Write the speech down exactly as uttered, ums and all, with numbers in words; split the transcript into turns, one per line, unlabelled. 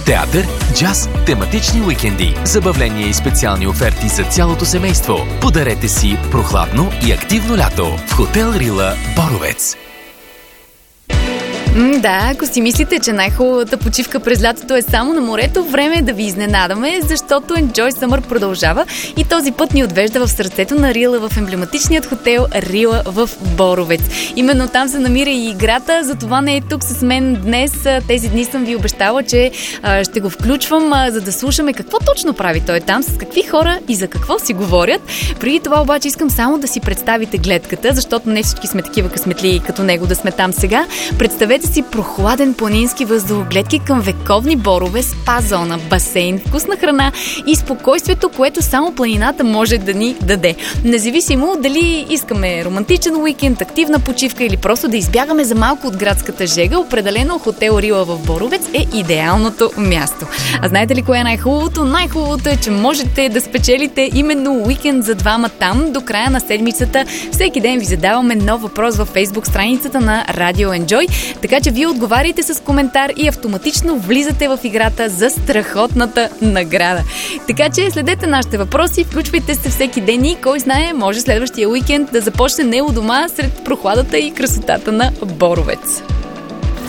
Театър, джаз, тематични уикенди, забавления и специални оферти за цялото семейство. Подарете си прохладно и активно лято в Хотел Рила Боровец.
М, да, ако си мислите, че най-хубавата почивка през лятото е само на морето, време е да ви изненадаме, защото Enjoy Summer продължава и този път ни отвежда в сърцето на Рила в емблематичният хотел Рила в Боровец. Именно там се намира и играта, затова не е тук с мен днес. Тези дни съм ви обещала, че а, ще го включвам, а, за да слушаме какво точно прави той там, с какви хора и за какво си говорят. Преди това обаче искам само да си представите гледката, защото не всички сме такива късметли като него да сме там сега. Представете си прохладен планински въздух, гледки към вековни борове, спа зона, басейн, вкусна храна и спокойствието, което само планината може да ни даде. Независимо дали искаме романтичен уикенд, активна почивка или просто да избягаме за малко от градската жега, определено хотел Рила в Боровец е идеалното място. А знаете ли кое е най-хубавото? Най-хубавото е, че можете да спечелите именно уикенд за двама там. До края на седмицата всеки ден ви задаваме нов въпрос във Facebook страницата на Radio Enjoy, така че вие отговаряйте с коментар и автоматично влизате в играта за страхотната награда. Така че следете нашите въпроси, включвайте се всеки ден и кой знае, може следващия уикенд да започне не у дома сред прохладата и красотата на Боровец.